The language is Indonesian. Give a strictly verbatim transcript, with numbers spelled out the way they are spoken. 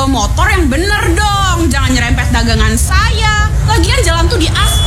bawa motor yang bener dong. Jangan nyerempet dagangan saya. Lagian jalan tuh di aspal.